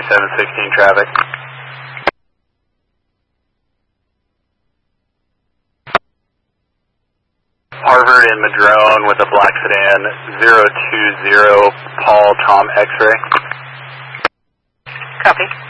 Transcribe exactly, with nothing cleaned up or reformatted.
seven sixteen traffic. Harvard and Madrone with a black sedan, zero two zero, Paul Tom X-ray. Copy.